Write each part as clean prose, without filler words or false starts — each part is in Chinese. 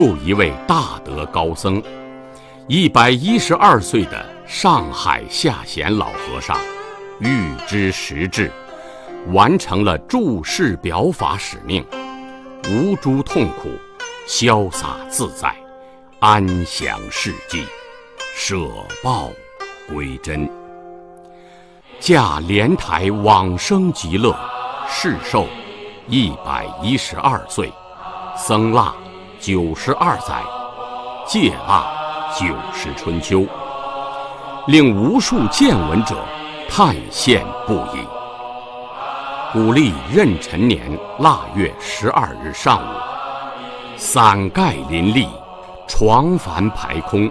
又一位大德高僧，112岁的上海下贤老和尚，预知时至，完成了注释表法使命，无诸痛苦，潇洒自在，安享世际，舍报归真。驾莲台往生极乐，世寿112岁，僧腊92载，戒腊90春秋，令无数见闻者叹羡不已。古历壬辰年腊月12日上午，伞盖林立，床幡排空。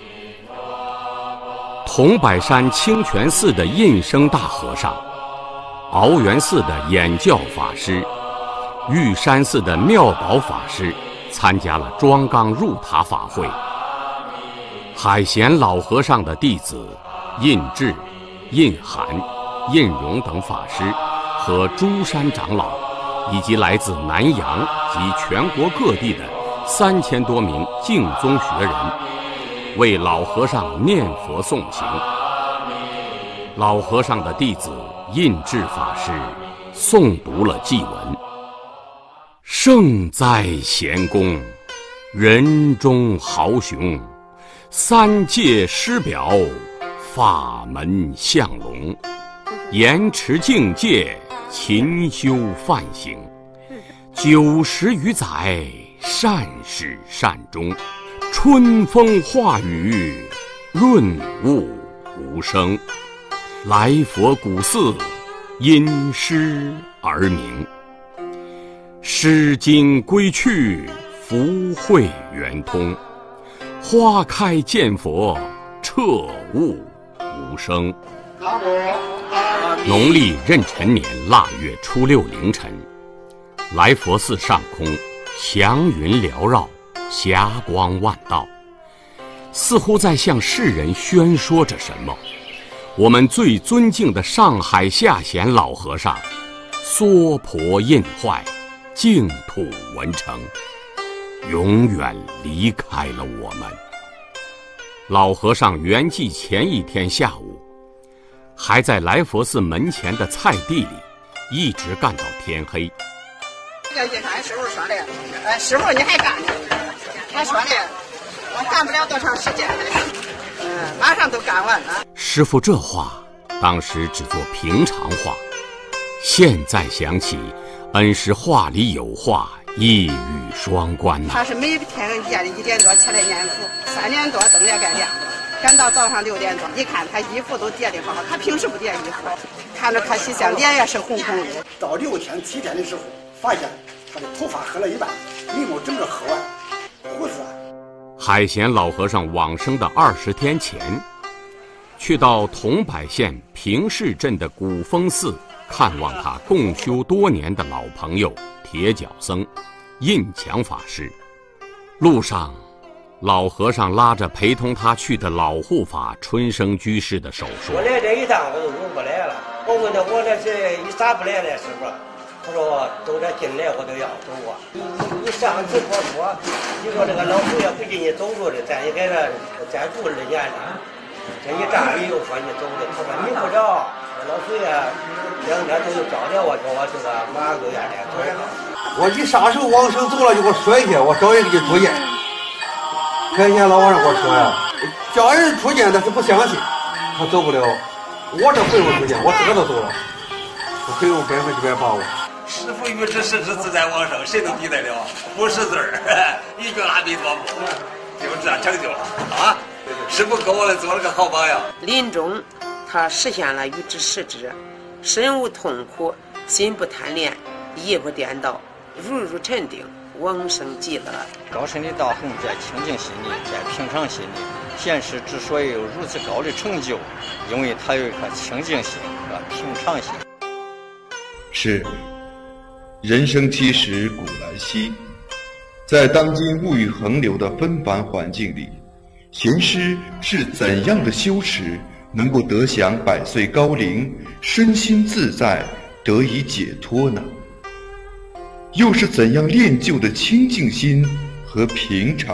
桐柏山清泉寺的印生大和尚，鳌源寺的演教法师，玉山寺的妙宝法师参加了庄纲入塔法会。海贤老和尚的弟子印智、印涵、印荣等法师和诸山长老，以及来自南洋及全国各地的3000多名净宗学人，为老和尚念佛诵行。老和尚的弟子印智法师诵读了祭文：圣哉贤公，人中豪雄，三界师表，法门相龙，严持境界，勤修梵行，90余载，善始善终，春风化雨，润物无声。来佛古寺，因诗而名。诗经归去，福慧圆通。花开见佛，彻悟无声。农历壬辰年腊月初6凌晨，来佛寺上空祥云缭绕，霞光万道，似乎在向世人宣说着什么。我们最尊敬的上海下贤老和尚娑婆印坏，净土文成，永远离开了我们。老和尚圆寂前一天下午，还在来佛寺门前的菜地里一直干到天黑。 这个俺师傅说的，师傅你还干呢？他说的，我干不了多长时间，马上都干完了。 师傅这话当时只做平常话，现在想起，恩师话里有话，一语双关呐。 他是每天夜里1点多起来念佛，3点多灯也该亮了，赶到早上6点多，一看他衣服都叠得好，他平时不叠衣服，看着他洗香脸也是红红的。 到6天7天的时候，发现他的头发黑了一半，眉毛整个黑完，胡子。 海贤老和尚往生的20天前，去到桐柏县平市镇的古峰寺看望他共修多年的老朋友铁脚僧印强法师。路上，老和尚拉着陪同他去的老护法春生居士的手说：“ 我来这一趟我都用不来了。我问他我这是一啥不来了，师傅？他说都这进来我都要走啊。你上次我说，你说这个老祖爷不给你走路的，咱也给他再住2年了。这一站里又说你走的，他说你不着，老祖爷2天都找着我，说我这个马上就要来走了。 我一啥时候往生走了就给我说一下，我找人给你出见。开天老和尚给我说呀，叫人出见他是不相信，他走不了。我这回我出见，我自个都走了，我可以用100%把握。 师父预知时至自在往生，谁能比得了？不识字儿，一句阿弥陀佛，就这样成就了啊！师父给我们做了个好榜样。 临终，他实现了预知时至，身无痛苦，心不贪恋，意不颠倒，如沉定，往生极乐。 高深的道行在清净心里，在平常心里。贤师之所以有如此高的成就，因为他有一颗清净心和平常心。 是。人生七十古来稀，在当今物欲横流的纷繁环境里，贤师是怎样的修持能够得享100岁高龄，身心自在，得以解脱呢？又是怎样练就的清净心和平常。